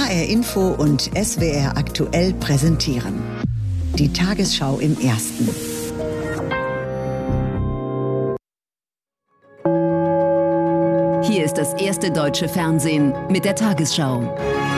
HR Info und SWR aktuell präsentieren. Die Tagesschau im Ersten. Hier ist das erste deutsche Fernsehen mit der Tagesschau.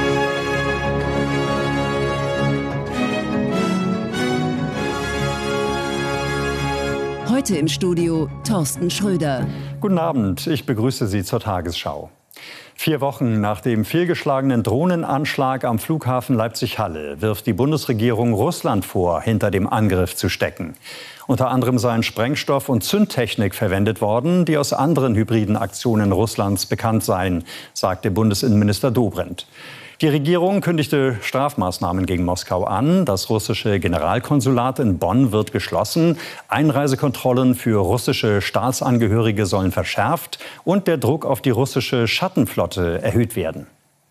Heute im Studio Thorsten Schröder. Guten Abend, ich begrüße Sie zur Tagesschau. 4 Wochen nach dem fehlgeschlagenen Drohnenanschlag am Flughafen Leipzig-Halle wirft die Bundesregierung Russland vor, hinter dem Angriff zu stecken. Unter anderem seien Sprengstoff und Zündtechnik verwendet worden, die aus anderen hybriden Aktionen Russlands bekannt seien, sagte Bundesinnenminister Dobrindt. Die Regierung kündigte Strafmaßnahmen gegen Moskau an. Das russische Generalkonsulat in Bonn wird geschlossen. Einreisekontrollen für russische Staatsangehörige sollen verschärft und der Druck auf die russische Schattenflotte erhöht werden.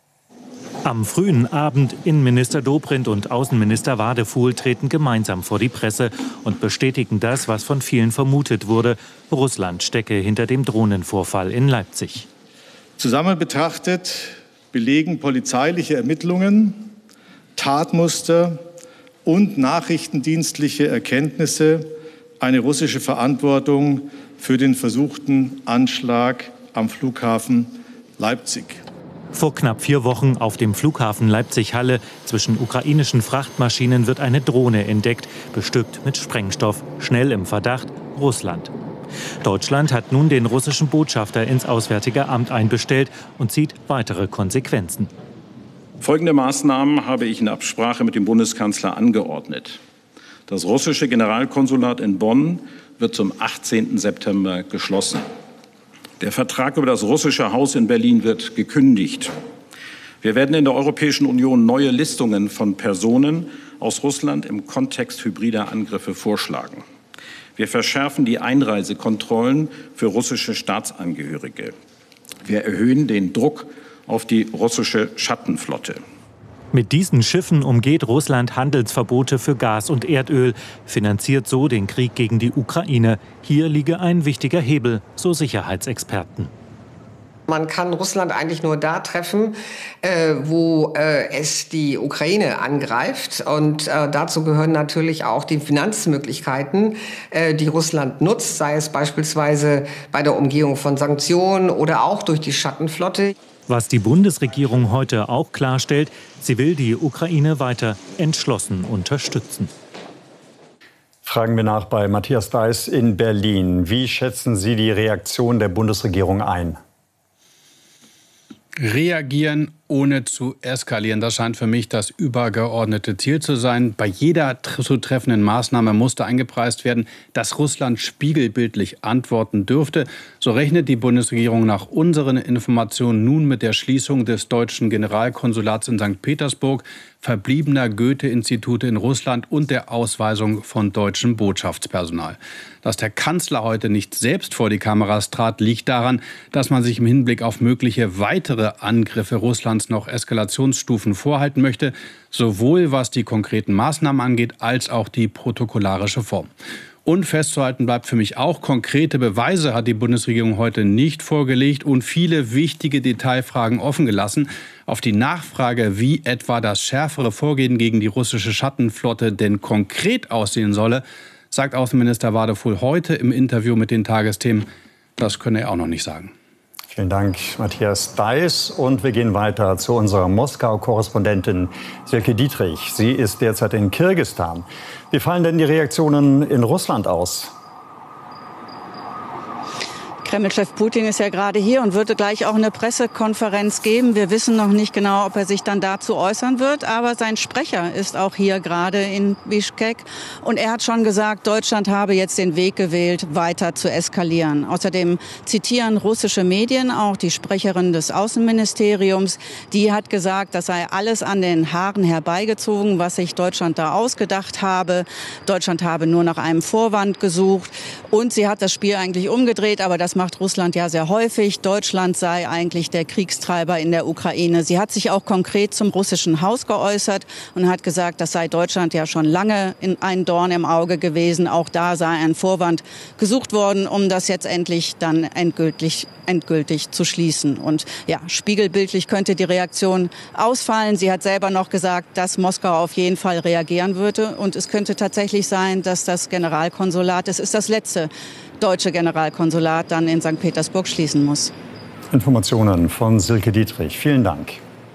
Am frühen Abend Innenminister Dobrindt und Außenminister Wadefuhl treten gemeinsam vor die Presse und bestätigen das, was von vielen vermutet wurde. Russland stecke hinter dem Drohnenvorfall in Leipzig. Zusammen betrachtet belegen polizeiliche Ermittlungen, Tatmuster und nachrichtendienstliche Erkenntnisse eine russische Verantwortung für den versuchten Anschlag am Flughafen Leipzig. Vor knapp 4 Wochen auf dem Flughafen Leipzig-Halle zwischen ukrainischen Frachtmaschinen wird eine Drohne entdeckt, bestückt mit Sprengstoff, schnell im Verdacht Russland. Deutschland hat nun den russischen Botschafter ins Auswärtige Amt einbestellt und zieht weitere Konsequenzen. Folgende Maßnahmen habe ich in Absprache mit dem Bundeskanzler angeordnet. Das russische Generalkonsulat in Bonn wird zum 18. September geschlossen. Der Vertrag über das russische Haus in Berlin wird gekündigt. Wir werden in der Europäischen Union neue Listungen von Personen aus Russland im Kontext hybrider Angriffe vorschlagen. Wir verschärfen die Einreisekontrollen für russische Staatsangehörige. Wir erhöhen den Druck auf die russische Schattenflotte. Mit diesen Schiffen umgeht Russland Handelsverbote für Gas und Erdöl, finanziert so den Krieg gegen die Ukraine. Hier liege ein wichtiger Hebel, so Sicherheitsexperten. Man kann Russland eigentlich nur da treffen, wo es die Ukraine angreift. Und dazu gehören natürlich auch die Finanzmöglichkeiten, die Russland nutzt, sei es beispielsweise bei der Umgehung von Sanktionen oder auch durch die Schattenflotte. Was die Bundesregierung heute auch klarstellt, sie will die Ukraine weiter entschlossen unterstützen. Fragen wir nach bei Matthias Deiß in Berlin. Wie schätzen Sie die Reaktion der Bundesregierung ein? Reagieren ohne zu eskalieren, das scheint für mich das übergeordnete Ziel zu sein. Bei jeder zu treffenden Maßnahme musste eingepreist werden, dass Russland spiegelbildlich antworten dürfte. So rechnet die Bundesregierung nach unseren Informationen nun mit der Schließung des deutschen Generalkonsulats in St. Petersburg, verbliebener Goethe-Institute in Russland und der Ausweisung von deutschem Botschaftspersonal. Dass der Kanzler heute nicht selbst vor die Kameras trat, liegt daran, dass man sich im Hinblick auf mögliche weitere Angriffe Russlands noch Eskalationsstufen vorhalten möchte, sowohl was die konkreten Maßnahmen angeht, als auch die protokollarische Form. Und festzuhalten bleibt für mich auch, konkrete Beweise hat die Bundesregierung heute nicht vorgelegt und viele wichtige Detailfragen offen gelassen. Auf die Nachfrage, wie etwa das schärfere Vorgehen gegen die russische Schattenflotte denn konkret aussehen solle, sagt Außenminister Wadefuhl heute im Interview mit den Tagesthemen, das könne er auch noch nicht sagen. Vielen Dank, Matthias Deiß. Und wir gehen weiter zu unserer Moskau-Korrespondentin Silke Dietrich. Sie ist derzeit in Kirgisistan. Wie fallen denn die Reaktionen in Russland aus? Kreml-Chef Putin ist ja gerade hier und würde gleich auch eine Pressekonferenz geben. Wir wissen noch nicht genau, ob er sich dann dazu äußern wird. Aber sein Sprecher ist auch hier gerade in Bischkek. Und er hat schon gesagt, Deutschland habe jetzt den Weg gewählt, weiter zu eskalieren. Außerdem zitieren russische Medien auch die Sprecherin des Außenministeriums. Die hat gesagt, das sei alles an den Haaren herbeigezogen, was sich Deutschland da ausgedacht habe. Deutschland habe nur nach einem Vorwand gesucht. Und sie hat das Spiel eigentlich umgedreht, aber das macht Russland ja sehr häufig. Deutschland sei eigentlich der Kriegstreiber in der Ukraine. Sie hat sich auch konkret zum russischen Haus geäußert und hat gesagt, das sei Deutschland ja schon lange ein Dorn im Auge gewesen. Auch da sei ein Vorwand gesucht worden, um das jetzt endlich dann endgültig zu schließen. Und ja, spiegelbildlich könnte die Reaktion ausfallen. Sie hat selber noch gesagt, dass Moskau auf jeden Fall reagieren würde. Und es könnte tatsächlich sein, dass das Generalkonsulat, es ist das letzte deutsche Generalkonsulat, dann in St. Petersburg schließen muss. Informationen von Silke Dietrich. Vielen Dank.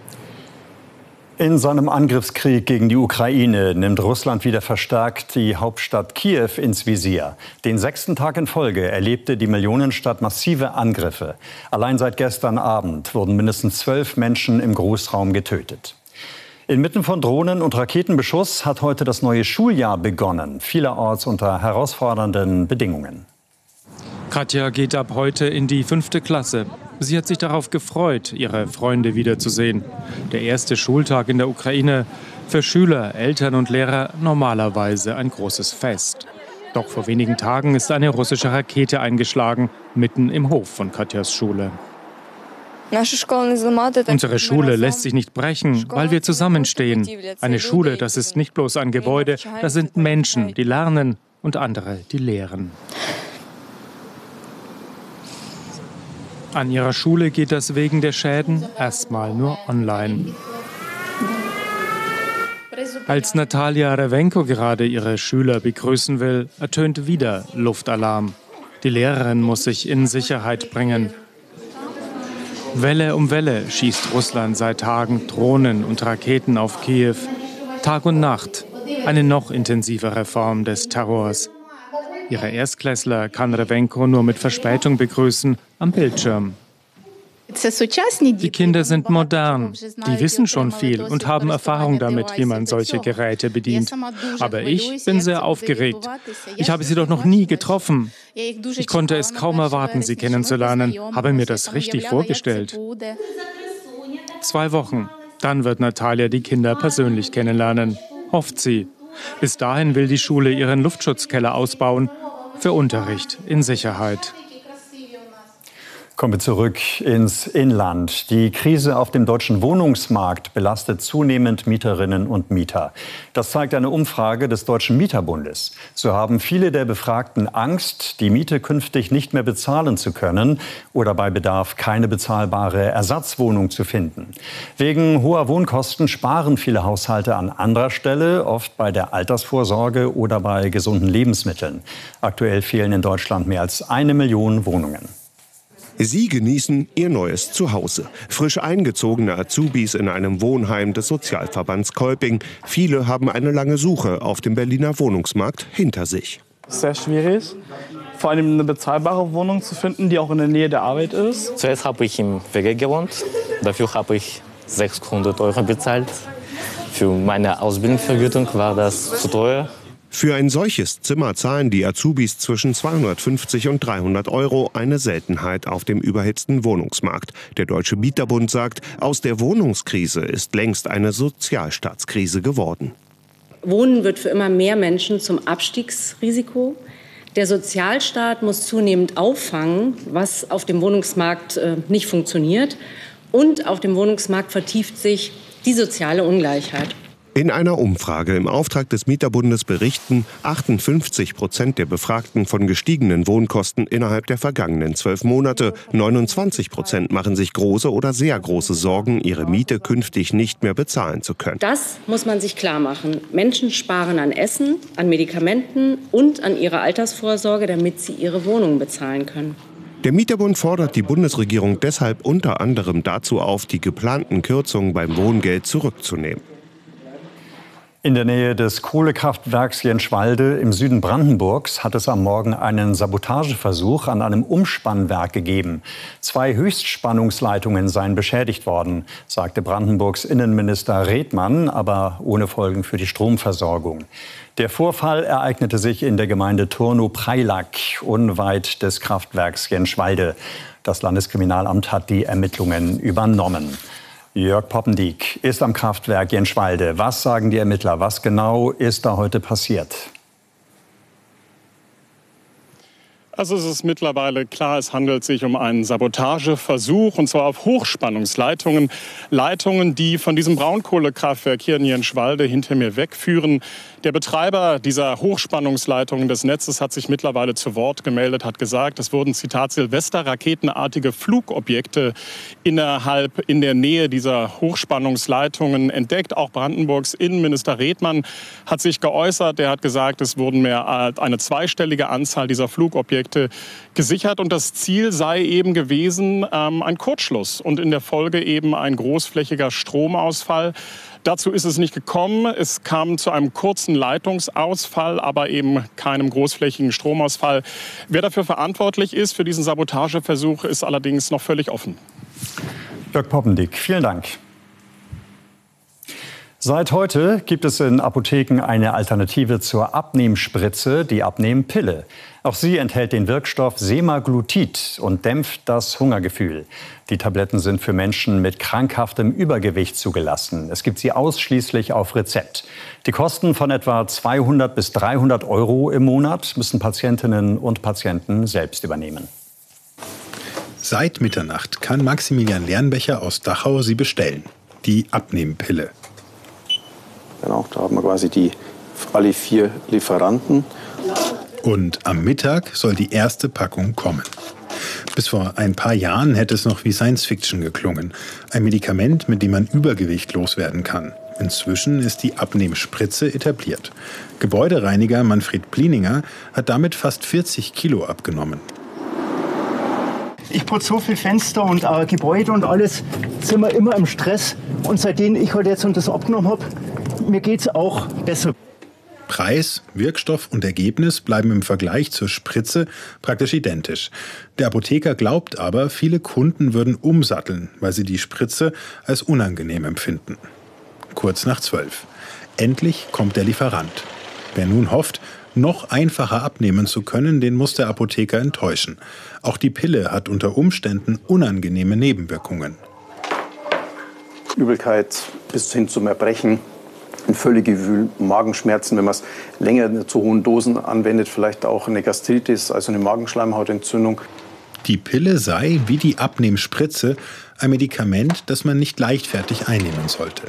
In seinem Angriffskrieg gegen die Ukraine nimmt Russland wieder verstärkt die Hauptstadt Kiew ins Visier. Den 6. Tag in Folge erlebte die Millionenstadt massive Angriffe. Allein seit gestern Abend wurden mindestens 12 Menschen im Großraum getötet. Inmitten von Drohnen- und Raketenbeschuss hat heute das neue Schuljahr begonnen, vielerorts unter herausfordernden Bedingungen. Katja geht ab heute in die 5. Klasse. Sie hat sich darauf gefreut, ihre Freunde wiederzusehen. Der erste Schultag in der Ukraine, für Schüler, Eltern und Lehrer normalerweise ein großes Fest. Doch vor wenigen Tagen ist eine russische Rakete eingeschlagen, mitten im Hof von Katjas Schule. Unsere Schule lässt sich nicht brechen, weil wir zusammenstehen. Eine Schule, das ist nicht bloß ein Gebäude, das sind Menschen, die lernen und andere, die lehren. An ihrer Schule geht das wegen der Schäden erstmal nur online. Als Natalia Rewenko gerade ihre Schüler begrüßen will, ertönt wieder Luftalarm. Die Lehrerin muss sich in Sicherheit bringen. Welle um Welle schießt Russland seit Tagen Drohnen und Raketen auf Kiew. Tag und Nacht, eine noch intensivere Form des Terrors. Ihre Erstklässler kann Rewenko nur mit Verspätung begrüßen am Bildschirm. Die Kinder sind modern, die wissen schon viel und haben Erfahrung damit, wie man solche Geräte bedient. Aber ich bin sehr aufgeregt. Ich habe sie doch noch nie getroffen. Ich konnte es kaum erwarten, sie kennenzulernen, habe mir das richtig vorgestellt. 2 Wochen, dann wird Natalia die Kinder persönlich kennenlernen, hofft sie. Bis dahin will die Schule ihren Luftschutzkeller ausbauen, für Unterricht in Sicherheit. Kommen wir zurück ins Inland. Die Krise auf dem deutschen Wohnungsmarkt belastet zunehmend Mieterinnen und Mieter. Das zeigt eine Umfrage des Deutschen Mieterbundes. So haben viele der Befragten Angst, die Miete künftig nicht mehr bezahlen zu können oder bei Bedarf keine bezahlbare Ersatzwohnung zu finden. Wegen hoher Wohnkosten sparen viele Haushalte an anderer Stelle, oft bei der Altersvorsorge oder bei gesunden Lebensmitteln. Aktuell fehlen in Deutschland mehr als 1 Million Wohnungen. Sie genießen ihr neues Zuhause. Frisch eingezogene Azubis in einem Wohnheim des Sozialverbands Kolping. Viele haben eine lange Suche auf dem Berliner Wohnungsmarkt hinter sich. Sehr schwierig, vor allem eine bezahlbare Wohnung zu finden, die auch in der Nähe der Arbeit ist. Zuerst habe ich im WG gewohnt. Dafür habe ich 600 € bezahlt. Für meine Ausbildungsvergütung war das zu teuer. Für ein solches Zimmer zahlen die Azubis zwischen 250 und 300 €, eine Seltenheit auf dem überhitzten Wohnungsmarkt. Der Deutsche Mieterbund sagt, aus der Wohnungskrise ist längst eine Sozialstaatskrise geworden. Wohnen wird für immer mehr Menschen zum Abstiegsrisiko. Der Sozialstaat muss zunehmend auffangen, was auf dem Wohnungsmarkt nicht funktioniert. Und auf dem Wohnungsmarkt vertieft sich die soziale Ungleichheit. In einer Umfrage im Auftrag des Mieterbundes berichten 58% der Befragten von gestiegenen Wohnkosten innerhalb der vergangenen 12 Monate. 29% machen sich große oder sehr große Sorgen, ihre Miete künftig nicht mehr bezahlen zu können. Das muss man sich klar machen. Menschen sparen an Essen, an Medikamenten und an ihrer Altersvorsorge, damit sie ihre Wohnung bezahlen können. Der Mieterbund fordert die Bundesregierung deshalb unter anderem dazu auf, die geplanten Kürzungen beim Wohngeld zurückzunehmen. In der Nähe des Kohlekraftwerks Jenschwalde im Süden Brandenburgs hat es am Morgen einen Sabotageversuch an einem Umspannwerk gegeben. 2 Höchstspannungsleitungen seien beschädigt worden, sagte Brandenburgs Innenminister Redmann, aber ohne Folgen für die Stromversorgung. Der Vorfall ereignete sich in der Gemeinde Turnow-Preilack, unweit des Kraftwerks Jenschwalde. Das Landeskriminalamt hat die Ermittlungen übernommen. Jörg Poppendiek ist am Kraftwerk Jenschwalde. Was sagen die Ermittler? Was genau ist da heute passiert? Also es ist mittlerweile klar, es handelt sich um einen Sabotageversuch, und zwar auf Hochspannungsleitungen. Leitungen, die von diesem Braunkohlekraftwerk hier in Jenschwalde hinter mir wegführen. Der Betreiber dieser Hochspannungsleitungen des Netzes hat sich mittlerweile zu Wort gemeldet, hat gesagt, es wurden, Zitat, Silvester-raketenartige Flugobjekte in der Nähe dieser Hochspannungsleitungen entdeckt. Auch Brandenburgs Innenminister Redmann hat sich geäußert. Er hat gesagt, es wurden mehr als eine zweistellige Anzahl dieser Flugobjekte gesichert. Und das Ziel sei eben gewesen, ein Kurzschluss und in der Folge eben ein großflächiger Stromausfall. Dazu ist es nicht gekommen. Es kam zu einem kurzen Leitungsausfall, aber eben keinem großflächigen Stromausfall. Wer dafür verantwortlich ist für diesen Sabotageversuch, ist allerdings noch völlig offen. Jörg Poppendick, vielen Dank. Seit heute gibt es in Apotheken eine Alternative zur Abnehmspritze, die Abnehmpille. Auch sie enthält den Wirkstoff Semaglutid und dämpft das Hungergefühl. Die Tabletten sind für Menschen mit krankhaftem Übergewicht zugelassen. Es gibt sie ausschließlich auf Rezept. Die Kosten von etwa 200 bis 300 € im Monat müssen Patientinnen und Patienten selbst übernehmen. Seit Mitternacht kann Maximilian Lernbecher aus Dachau sie bestellen. Die Abnehmpille. Genau, da haben wir quasi alle 4 Lieferanten. Und am Mittag soll die erste Packung kommen. Bis vor ein paar Jahren hätte es noch wie Science-Fiction geklungen. Ein Medikament, mit dem man Übergewicht loswerden kann. Inzwischen ist die Abnehmspritze etabliert. Gebäudereiniger Manfred Plininger hat damit fast 40 Kilo abgenommen. Ich putze so viel Fenster und Gebäude und alles, sind wir immer im Stress. Und seitdem ich halt jetzt das abgenommen habe, mir geht's auch besser. Preis, Wirkstoff und Ergebnis bleiben im Vergleich zur Spritze praktisch identisch. Der Apotheker glaubt aber, viele Kunden würden umsatteln, weil sie die Spritze als unangenehm empfinden. Kurz nach 12. Endlich kommt der Lieferant. Wer nun hofft, noch einfacher abnehmen zu können, den muss der Apotheker enttäuschen. Auch die Pille hat unter Umständen unangenehme Nebenwirkungen. Übelkeit bis hin zum Erbrechen, ein Völlegefühl, Magenschmerzen, wenn man es länger zu hohen Dosen anwendet, vielleicht auch eine Gastritis, also eine Magenschleimhautentzündung. Die Pille sei, wie die Abnehmspritze, ein Medikament, das man nicht leichtfertig einnehmen sollte.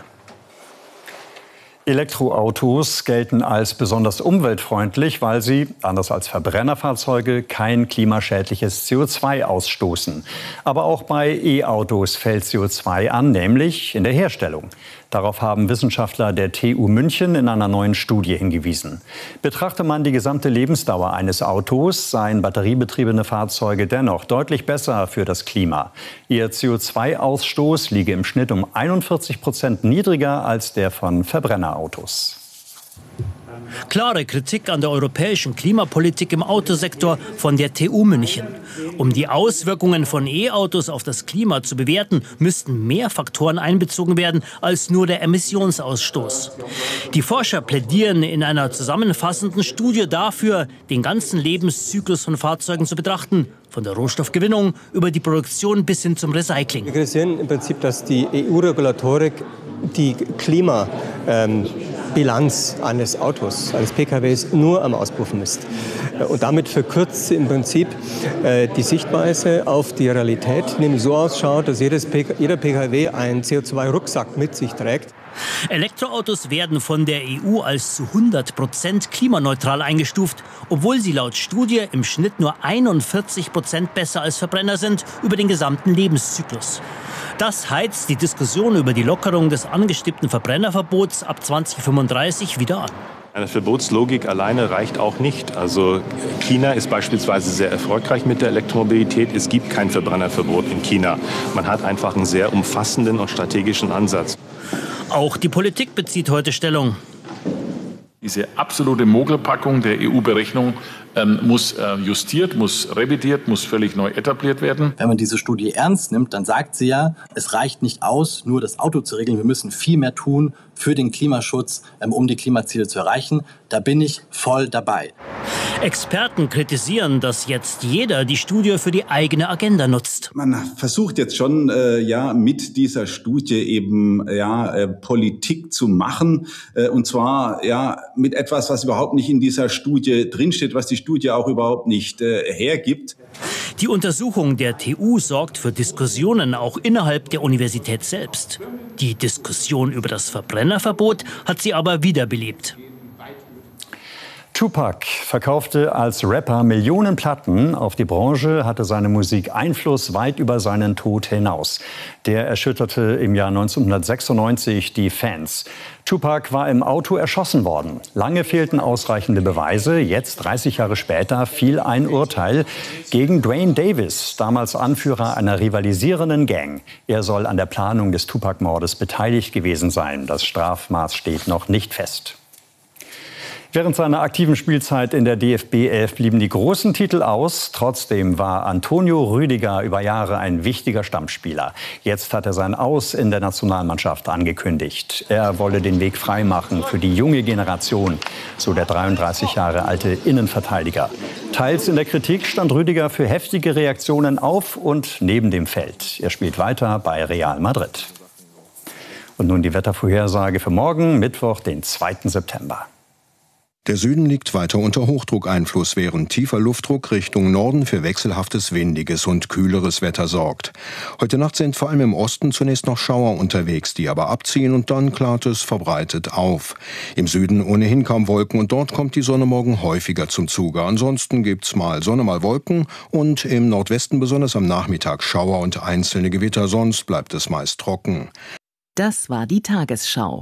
Elektroautos gelten als besonders umweltfreundlich, weil sie, anders als Verbrennerfahrzeuge, kein klimaschädliches CO2 ausstoßen. Aber auch bei E-Autos fällt CO2 an, nämlich in der Herstellung. Darauf haben Wissenschaftler der TU München in einer neuen Studie hingewiesen. Betrachte man die gesamte Lebensdauer eines Autos, seien batteriebetriebene Fahrzeuge dennoch deutlich besser für das Klima. Ihr CO2-Ausstoß liege im Schnitt um 41% niedriger als der von Verbrennerautos. Klare Kritik an der europäischen Klimapolitik im Autosektor von der TU München. Um die Auswirkungen von E-Autos auf das Klima zu bewerten, müssten mehr Faktoren einbezogen werden als nur der Emissionsausstoß. Die Forscher plädieren in einer zusammenfassenden Studie dafür, den ganzen Lebenszyklus von Fahrzeugen zu betrachten. Von der Rohstoffgewinnung über die Produktion bis hin zum Recycling. Wir kritisieren im Prinzip, dass die EU-Regulatorik die Klimabilanz eines Autos, eines PKWs nur am Auspuff misst. Und damit verkürzt sie im Prinzip die Sichtweise auf die Realität, nämlich so ausschaut, dass jeder PKW einen CO2-Rucksack mit sich trägt. Elektroautos werden von der EU als zu 100% klimaneutral eingestuft, obwohl sie laut Studie im Schnitt nur 41% besser als Verbrenner sind über den gesamten Lebenszyklus. Das heizt die Diskussion über die Lockerung des angestrebten Verbrennerverbots ab 2035 wieder an. Eine Verbotslogik alleine reicht auch nicht. Also China ist beispielsweise sehr erfolgreich mit der Elektromobilität. Es gibt kein Verbrennerverbot in China. Man hat einfach einen sehr umfassenden und strategischen Ansatz. Auch die Politik bezieht heute Stellung. Diese absolute Mogelpackung der EU-Berechnung muss justiert, muss revidiert, muss völlig neu etabliert werden. Wenn man diese Studie ernst nimmt, dann sagt sie ja, es reicht nicht aus, nur das Auto zu regeln. Wir müssen viel mehr tun für den Klimaschutz, um die Klimaziele zu erreichen. Da bin ich voll dabei. Experten kritisieren, dass jetzt jeder die Studie für die eigene Agenda nutzt. Man versucht jetzt schon mit dieser Studie eben Politik zu machen, und zwar mit etwas, was überhaupt nicht in dieser Studie drinsteht, was die Studie auch überhaupt nicht hergibt. Die Untersuchung der TU sorgt für Diskussionen auch innerhalb der Universität selbst. Die Diskussion über das Verbrennerverbot hat sie aber wiederbelebt. Tupac verkaufte als Rapper Millionen Platten. Auf die Branche hatte seine Musik Einfluss weit über seinen Tod hinaus. Der erschütterte im Jahr 1996 die Fans. Tupac war im Auto erschossen worden. Lange fehlten ausreichende Beweise. Jetzt, 30 Jahre später, fiel ein Urteil gegen Dwayne Davis, damals Anführer einer rivalisierenden Gang. Er soll an der Planung des Tupac-Mordes beteiligt gewesen sein. Das Strafmaß steht noch nicht fest. Während seiner aktiven Spielzeit in der DFB 11 blieben die großen Titel aus. Trotzdem war Antonio Rüdiger über Jahre ein wichtiger Stammspieler. Jetzt hat er sein Aus in der Nationalmannschaft angekündigt. Er wolle den Weg freimachen für die junge Generation, so der 33 Jahre alte Innenverteidiger. Teils in der Kritik stand Rüdiger für heftige Reaktionen auf und neben dem Feld. Er spielt weiter bei Real Madrid. Und nun die Wettervorhersage für morgen, Mittwoch, den 2. September. Der Süden liegt weiter unter Hochdruckeinfluss, während tiefer Luftdruck Richtung Norden für wechselhaftes, windiges und kühleres Wetter sorgt. Heute Nacht sind vor allem im Osten zunächst noch Schauer unterwegs, die aber abziehen und dann klart es verbreitet auf. Im Süden ohnehin kaum Wolken und dort kommt die Sonne morgen häufiger zum Zuge. Ansonsten gibt's mal Sonne, mal Wolken und im Nordwesten besonders am Nachmittag Schauer und einzelne Gewitter, sonst bleibt es meist trocken. Das war die Tagesschau.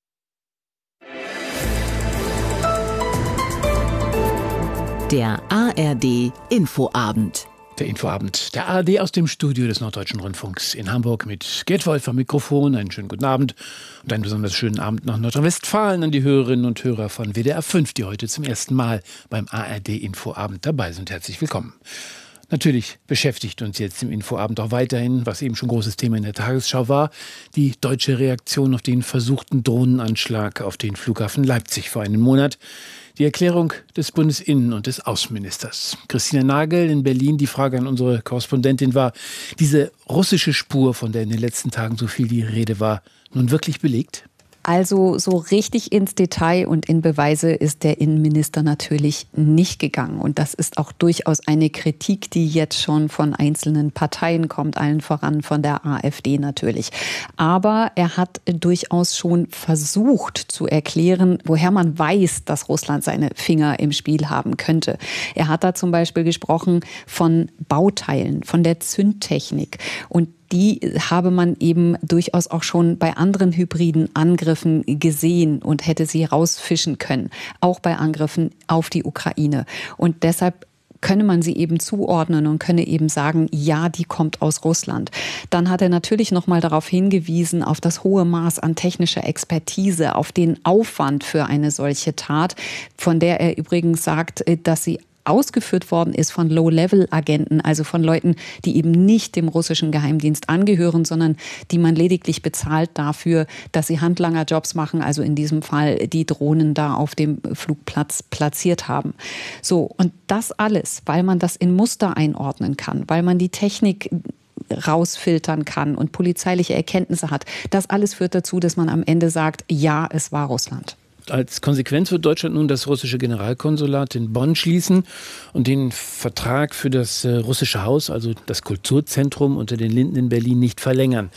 Der ARD Infoabend. Der Infoabend der ARD aus dem Studio des Norddeutschen Rundfunks in Hamburg mit Gerd Wolf am Mikrofon. Einen schönen guten Abend und einen besonders schönen Abend nach Nordrhein-Westfalen an die Hörerinnen und Hörer von WDR 5, die heute zum ersten Mal beim ARD Infoabend dabei sind. Herzlich willkommen. Natürlich beschäftigt uns jetzt im Infoabend auch weiterhin, was eben schon großes Thema in der Tagesschau war, die deutsche Reaktion auf den versuchten Drohnenanschlag auf den Flughafen Leipzig vor einem Monat. Die Erklärung des Bundesinnen- und des Außenministers. Christina Nagel in Berlin, die Frage an unsere Korrespondentin war, diese russische Spur, von der in den letzten Tagen so viel die Rede war, nun wirklich belegt? Also so richtig ins Detail und in Beweise ist der Innenminister natürlich nicht gegangen. Und das ist auch durchaus eine Kritik, die jetzt schon von einzelnen Parteien kommt, allen voran von der AfD natürlich. Aber er hat durchaus schon versucht zu erklären, woher man weiß, dass Russland seine Finger im Spiel haben könnte. Er hat da zum Beispiel gesprochen von Bauteilen, von der Zündtechnik. Und die habe man eben durchaus auch schon bei anderen hybriden Angriffen gesehen und hätte sie rausfischen können, auch bei Angriffen auf die Ukraine. Und deshalb könne man sie eben zuordnen und könne eben sagen, ja, die kommt aus Russland. Dann hat er natürlich noch mal darauf hingewiesen, auf das hohe Maß an technischer Expertise, auf den Aufwand für eine solche Tat, von der er übrigens sagt, dass sie ausgeführt worden ist von Low-Level-Agenten, also von Leuten, die eben nicht dem russischen Geheimdienst angehören, sondern die man lediglich bezahlt dafür, dass sie Handlangerjobs machen, also in diesem Fall die Drohnen da auf dem Flugplatz platziert haben. So, und das alles, weil man das in Muster einordnen kann, weil man die Technik rausfiltern kann und polizeiliche Erkenntnisse hat. Das alles führt dazu, dass man am Ende sagt, ja, es war Russland. Als Konsequenz wird Deutschland nun das russische Generalkonsulat in Bonn schließen und den Vertrag für das russische Haus, also das Kulturzentrum unter den Linden in Berlin, nicht verlängern.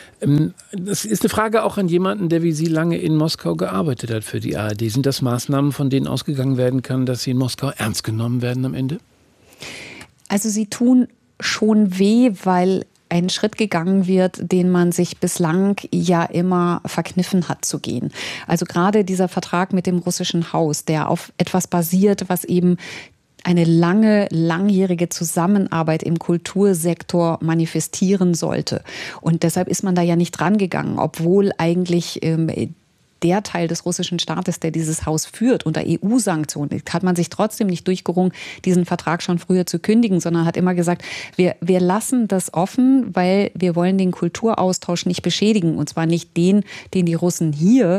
Das ist eine Frage auch an jemanden, der wie Sie lange in Moskau gearbeitet hat für die ARD. Sind das Maßnahmen, von denen ausgegangen werden kann, dass sie in Moskau ernst genommen werden am Ende? Also sie tun schon weh, weil ein Schritt gegangen wird, den man sich bislang ja immer verkniffen hat zu gehen. Also gerade dieser Vertrag mit dem russischen Haus, der auf etwas basiert, was eben eine langjährige Zusammenarbeit im Kultursektor manifestieren sollte. Und deshalb ist man da ja nicht dran gegangen, obwohl eigentlich der Teil des russischen Staates, der dieses Haus führt, unter EU-Sanktionen, hat man sich trotzdem nicht durchgerungen, diesen Vertrag schon früher zu kündigen, sondern hat immer gesagt, wir lassen das offen, weil wir wollen den Kulturaustausch nicht beschädigen. Und zwar nicht den die Russen hier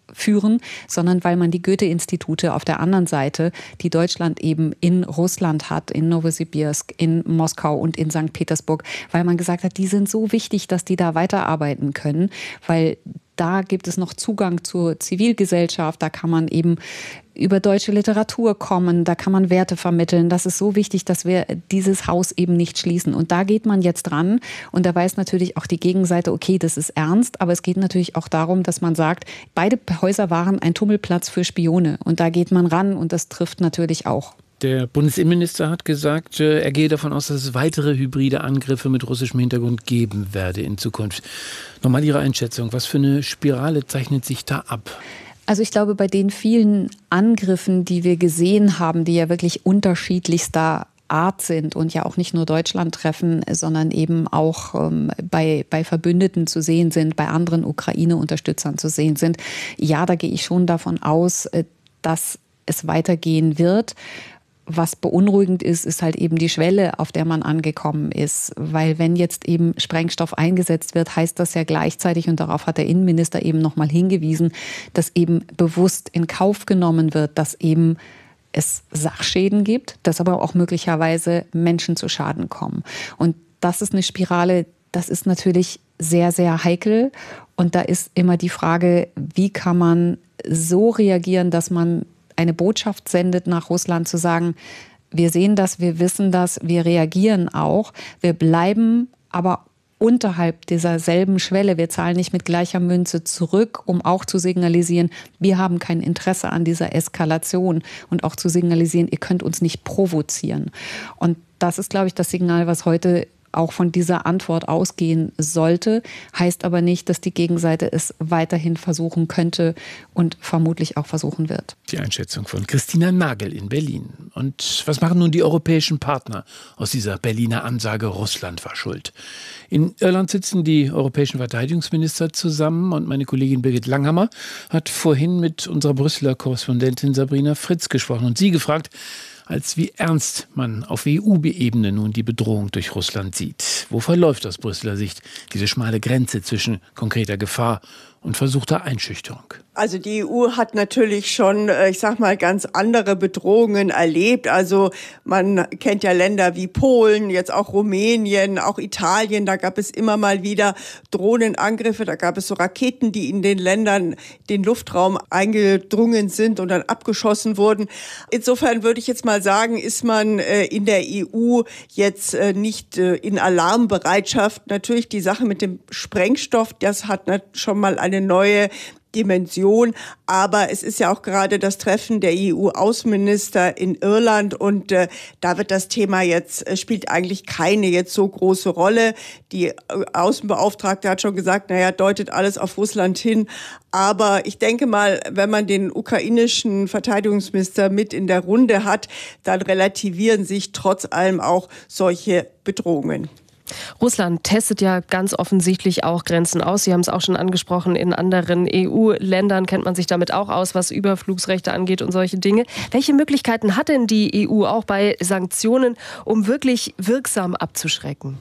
führen, sondern weil man die Goethe-Institute auf der anderen Seite, die Deutschland eben in Russland hat, in Novosibirsk, in Moskau und in St. Petersburg, weil man gesagt hat, die sind so wichtig, dass die da weiterarbeiten können, weil da gibt es noch Zugang zur Zivilgesellschaft, da kann man eben über deutsche Literatur kommen, da kann man Werte vermitteln. Das ist so wichtig, dass wir dieses Haus eben nicht schließen. Und da geht man jetzt dran und da weiß natürlich auch die Gegenseite, okay, das ist ernst, aber es geht natürlich auch darum, dass man sagt, beide Häuser waren ein Tummelplatz für Spione und da geht man ran und das trifft natürlich auch. Der Bundesinnenminister hat gesagt, er gehe davon aus, dass es weitere hybride Angriffe mit russischem Hintergrund geben werde in Zukunft. Nochmal Ihre Einschätzung, was für eine Spirale zeichnet sich da ab? Also ich glaube, bei den vielen Angriffen, die wir gesehen haben, die ja wirklich unterschiedlichster Art sind und ja auch nicht nur Deutschland treffen, sondern eben auch bei Verbündeten zu sehen sind, bei anderen Ukraine-Unterstützern zu sehen sind. Ja, da gehe ich schon davon aus, dass es weitergehen wird. Was beunruhigend ist, ist halt eben die Schwelle, auf der man angekommen ist. Weil wenn jetzt eben Sprengstoff eingesetzt wird, heißt das ja gleichzeitig, und darauf hat der Innenminister eben nochmal hingewiesen, dass eben bewusst in Kauf genommen wird, dass eben es Sachschäden gibt, dass aber auch möglicherweise Menschen zu Schaden kommen. Und das ist eine Spirale, das ist natürlich sehr, sehr heikel. Und da ist immer die Frage, wie kann man so reagieren, dass man eine Botschaft sendet nach Russland, zu sagen, wir sehen das, wir wissen das, wir reagieren auch, wir bleiben aber unterhalb dieser selben Schwelle. Wir zahlen nicht mit gleicher Münze zurück, um auch zu signalisieren, wir haben kein Interesse an dieser Eskalation und auch zu signalisieren, ihr könnt uns nicht provozieren. Und das ist, glaube ich, das Signal, was heute auch von dieser Antwort ausgehen sollte, heißt aber nicht, dass die Gegenseite es weiterhin versuchen könnte und vermutlich auch versuchen wird. Die Einschätzung von Christina Nagel in Berlin. Und was machen nun die europäischen Partner aus dieser Berliner Ansage, Russland war schuld? In Irland sitzen die europäischen Verteidigungsminister zusammen und meine Kollegin Birgit Langhammer hat vorhin mit unserer Brüsseler Korrespondentin Sabrina Fritz gesprochen und sie gefragt, als wie ernst man auf EU-Ebene nun die Bedrohung durch Russland sieht. Wo verläuft aus Brüsseler Sicht diese schmale Grenze zwischen konkreter Gefahr und versuchter Einschüchterung? Also die EU hat natürlich schon, ich sag mal, ganz andere Bedrohungen erlebt. Also man kennt ja Länder wie Polen, jetzt auch Rumänien, auch Italien. Da gab es immer mal wieder Drohnenangriffe. Da gab es so Raketen, die in den Ländern den Luftraum eingedrungen sind und dann abgeschossen wurden. Insofern würde ich jetzt mal sagen, ist man in der EU jetzt nicht in Alarmbereitschaft. Natürlich die Sache mit dem Sprengstoff, das hat schon mal eine neue Dimension, aber es ist ja auch gerade das Treffen der EU-Außenminister in Irland und da wird das Thema jetzt, spielt eigentlich keine jetzt so große Rolle. Die Außenbeauftragte hat schon gesagt, naja, deutet alles auf Russland hin, aber ich denke mal, wenn man den ukrainischen Verteidigungsminister mit in der Runde hat, dann relativieren sich trotz allem auch solche Bedrohungen. Russland testet ja ganz offensichtlich auch Grenzen aus. Sie haben es auch schon angesprochen, in anderen EU-Ländern kennt man sich damit auch aus, was Überflugsrechte angeht und solche Dinge. Welche Möglichkeiten hat denn die EU auch bei Sanktionen, um wirklich wirksam abzuschrecken?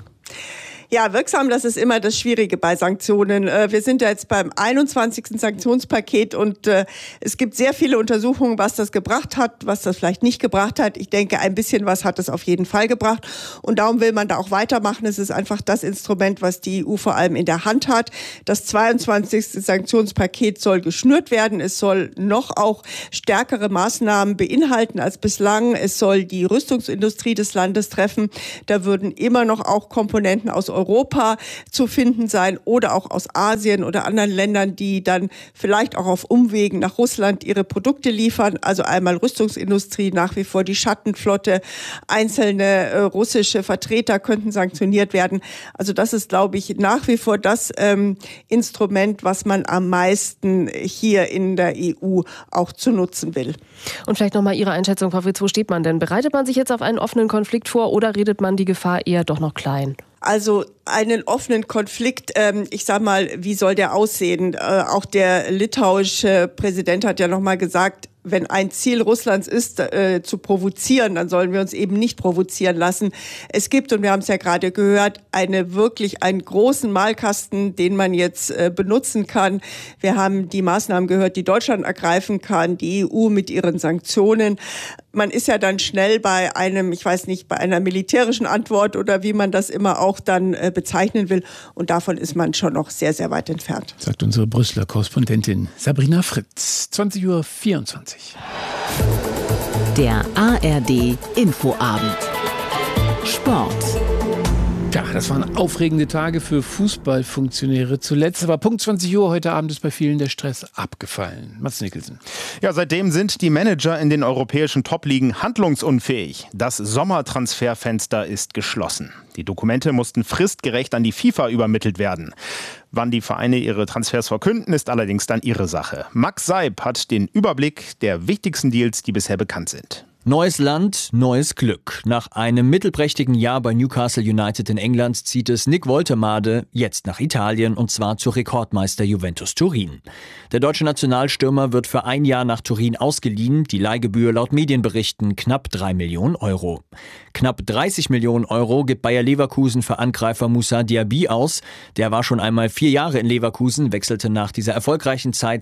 Ja, wirksam, das ist immer das Schwierige bei Sanktionen. Wir sind ja jetzt beim 21. Sanktionspaket und es gibt sehr viele Untersuchungen, was das gebracht hat, was das vielleicht nicht gebracht hat. Ich denke, ein bisschen was hat es auf jeden Fall gebracht und darum will man da auch weitermachen. Es ist einfach das Instrument, was die EU vor allem in der Hand hat. Das 22. Sanktionspaket soll geschnürt werden. Es soll noch auch stärkere Maßnahmen beinhalten als bislang. Es soll die Rüstungsindustrie des Landes treffen. Da würden immer noch auch Komponenten aus Europa zu finden sein oder auch aus Asien oder anderen Ländern, die dann vielleicht auch auf Umwegen nach Russland ihre Produkte liefern. Also einmal Rüstungsindustrie, nach wie vor die Schattenflotte, einzelne russische Vertreter könnten sanktioniert werden. Also das ist, glaube ich, nach wie vor das Instrument, was man am meisten hier in der EU auch zu nutzen will. Und vielleicht nochmal Ihre Einschätzung, Frau Fritz, wo steht man denn? Bereitet man sich jetzt auf einen offenen Konflikt vor oder redet man die Gefahr eher doch noch klein? Also einen offenen Konflikt, ich sag mal, wie soll der aussehen? Auch der litauische Präsident hat ja noch mal gesagt, wenn ein Ziel Russlands ist, zu provozieren, dann sollen wir uns eben nicht provozieren lassen. Es gibt, und wir haben es ja gerade gehört, einen großen Malkasten, den man jetzt benutzen kann. Wir haben die Maßnahmen gehört, die Deutschland ergreifen kann, die EU mit ihren Sanktionen. Man ist ja dann schnell bei einer militärischen Antwort oder wie man das immer auch dann bezeichnen will. Und davon ist man schon noch sehr, sehr weit entfernt. Sagt unsere Brüsseler Korrespondentin Sabrina Fritz. 20:24 Uhr. Der ARD Infoabend. Sport. Ja, das waren aufregende Tage für Fußballfunktionäre zuletzt. Aber Punkt 20 Uhr heute Abend ist bei vielen der Stress abgefallen. Mats Nicholson. Ja, seitdem sind die Manager in den europäischen Top-Ligen handlungsunfähig. Das Sommertransferfenster ist geschlossen. Die Dokumente mussten fristgerecht an die FIFA übermittelt werden. Wann die Vereine ihre Transfers verkünden, ist allerdings dann ihre Sache. Max Seib hat den Überblick der wichtigsten Deals, die bisher bekannt sind. Neues Land, neues Glück. Nach einem mittelprächtigen Jahr bei Newcastle United in England zieht es Nick Woltemade jetzt nach Italien und zwar zu Rekordmeister Juventus Turin. Der deutsche Nationalstürmer wird für ein Jahr nach Turin ausgeliehen. Die Leihgebühr laut Medienberichten knapp 3 Millionen Euro. Knapp 30 Millionen Euro gibt Bayer Leverkusen für Angreifer Moussa Diaby aus. Der war schon einmal 4 Jahre in Leverkusen, wechselte nach dieser erfolgreichen Zeit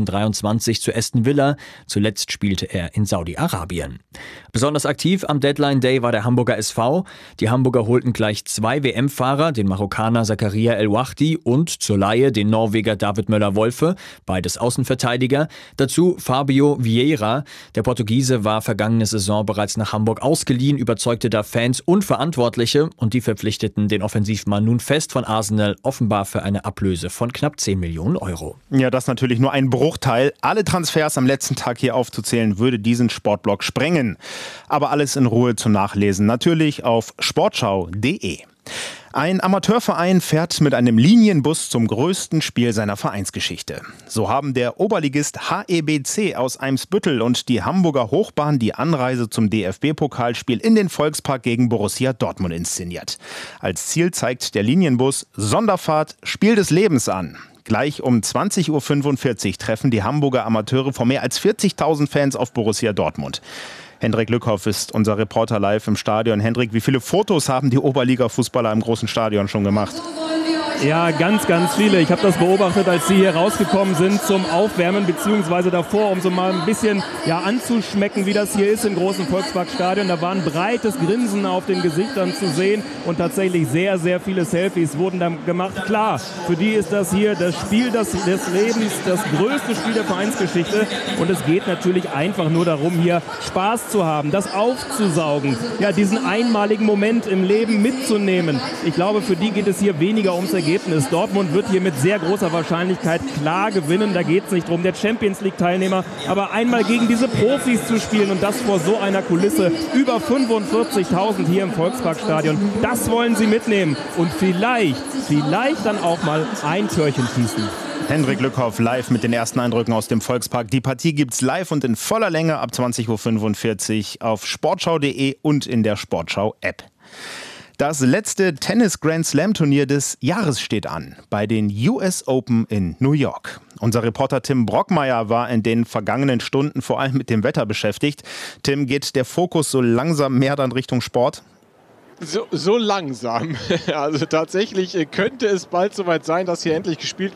2023 zu Aston Villa. Zuletzt spielte er in Saudi-Arabien. Besonders aktiv am Deadline Day war der Hamburger SV. Die Hamburger holten gleich 2 WM-Fahrer, den Marokkaner Zakaria El Wahdi und zur Leihe den Norweger David Möller-Wolfe, beides Außenverteidiger. Dazu Fabio Vieira. Der Portugiese war vergangene Saison bereits nach Hamburg ausgeliehen, überzeugte da Fans und Verantwortliche und die verpflichteten den Offensivmann nun fest von Arsenal, offenbar für eine Ablöse von knapp 10 Millionen Euro. Ja, das natürlich nur ein Bruchteil. Alle Transfers am letzten Tag hier aufzuzählen, würde diesen Sportblock sprengen. Aber alles in Ruhe zum Nachlesen, natürlich auf sportschau.de. Ein Amateurverein fährt mit einem Linienbus zum größten Spiel seiner Vereinsgeschichte. So haben der Oberligist HEBC aus Eimsbüttel und die Hamburger Hochbahn die Anreise zum DFB-Pokalspiel in den Volkspark gegen Borussia Dortmund inszeniert. Als Ziel zeigt der Linienbus Sonderfahrt Spiel des Lebens an. Gleich um 20:45 Uhr treffen die Hamburger Amateure vor mehr als 40.000 Fans auf Borussia Dortmund. Hendrik Lückhoff ist unser Reporter live im Stadion. Hendrik, wie viele Fotos haben die Oberliga-Fußballer im großen Stadion schon gemacht? Ja, ganz, ganz viele. Ich habe das beobachtet, als sie hier rausgekommen sind zum Aufwärmen, beziehungsweise davor, um so mal ein bisschen anzuschmecken, wie das hier ist im großen Volksparkstadion. Da war ein breites Grinsen auf den Gesichtern zu sehen und tatsächlich sehr, sehr viele Selfies wurden dann gemacht. Klar, für die ist das hier das Spiel des Lebens, das größte Spiel der Vereinsgeschichte und es geht natürlich einfach nur darum, hier Spaß zu haben, das aufzusaugen, ja, diesen einmaligen Moment im Leben mitzunehmen. Ich glaube, für die geht es hier weniger ums Ergebnis. Dortmund wird hier mit sehr großer Wahrscheinlichkeit klar gewinnen. Da geht es nicht drum, der Champions-League-Teilnehmer, aber einmal gegen diese Profis zu spielen und das vor so einer Kulisse, über 45.000 hier im Volksparkstadion, das wollen sie mitnehmen und vielleicht dann auch mal ein Türchen schießen. Hendrik Lückhoff live mit den ersten Eindrücken aus dem Volkspark. Die Partie gibt's live und in voller Länge ab 20:45 Uhr auf sportschau.de und in der Sportschau-App. Das letzte Tennis-Grand-Slam-Turnier des Jahres steht an, bei den US Open in New York. Unser Reporter Tim Brockmeier war in den vergangenen Stunden vor allem mit dem Wetter beschäftigt. Tim, geht der Fokus so langsam mehr dann Richtung Sport? So langsam. Also tatsächlich könnte es bald soweit sein, dass hier endlich gespielt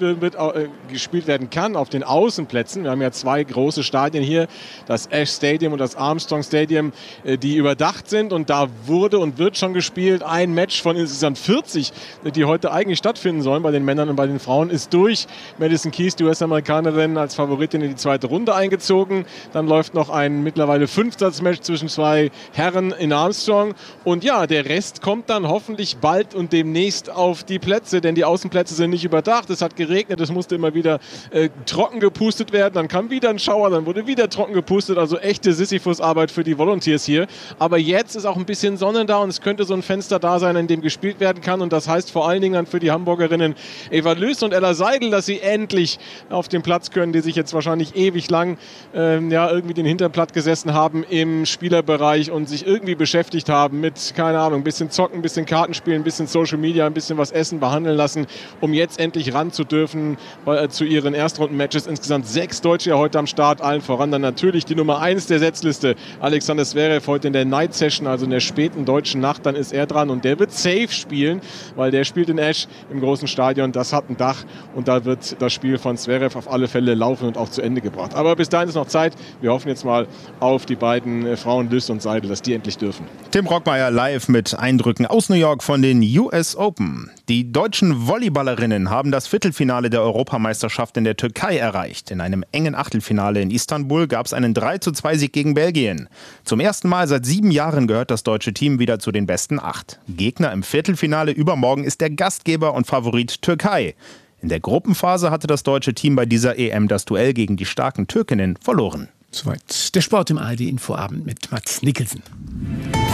werden kann auf den Außenplätzen. Wir haben ja 2 große Stadien hier, das Ash Stadium und das Armstrong Stadium, die überdacht sind. Und da wurde und wird schon gespielt. Ein Match von insgesamt 40, die heute eigentlich stattfinden sollen bei den Männern und bei den Frauen, ist durch. Madison Keys, die US-Amerikanerin, als Favoritin in die 2. Runde eingezogen. Dann läuft noch ein mittlerweile 5-Satz-Match zwischen 2 Herren in Armstrong. Und ja, der Rest kommt dann hoffentlich bald und demnächst auf die Plätze, denn die Außenplätze sind nicht überdacht. Es hat geregnet, es musste immer wieder trocken gepustet werden. Dann kam wieder ein Schauer, dann wurde wieder trocken gepustet. Also echte Sisyphus-Arbeit für die Volunteers hier. Aber jetzt ist auch ein bisschen Sonne da und es könnte so ein Fenster da sein, in dem gespielt werden kann. Und das heißt vor allen Dingen dann für die Hamburgerinnen Eva Löß und Ella Seidel, dass sie endlich auf den Platz können, die sich jetzt wahrscheinlich ewig lang irgendwie den Hintern platt gesessen haben im Spielerbereich und sich irgendwie beschäftigt haben mit, keine Ahnung, Ahnung, ein bisschen zocken, ein bisschen Karten spielen, ein bisschen Social Media, ein bisschen was essen, behandeln lassen, um jetzt endlich ran zu dürfen zu ihren Erstrunden-Matches. Insgesamt 6 Deutsche ja heute am Start, allen voran dann natürlich die Nummer 1 der Setzliste, Alexander Zverev, heute in der Night Session, also in der späten deutschen Nacht, dann ist er dran und der wird safe spielen, weil der spielt in Esch im großen Stadion, das hat ein Dach und da wird das Spiel von Zverev auf alle Fälle laufen und auch zu Ende gebracht. Aber bis dahin ist noch Zeit, wir hoffen jetzt mal auf die beiden Frauen Lys und Seidel, dass die endlich dürfen. Tim Brockmeier live mit Eindrücken aus New York von den US Open. Die deutschen Volleyballerinnen haben das Viertelfinale der Europameisterschaft in der Türkei erreicht. In einem engen Achtelfinale in Istanbul gab es einen 3:2-Sieg gegen Belgien. Zum ersten Mal seit 7 Jahren gehört das deutsche Team wieder zu den besten 8. Gegner im Viertelfinale übermorgen ist der Gastgeber und Favorit Türkei. In der Gruppenphase hatte das deutsche Team bei dieser EM das Duell gegen die starken Türkinnen verloren. Soweit der Sport im ARD Infoabend mit Mats Nicholson.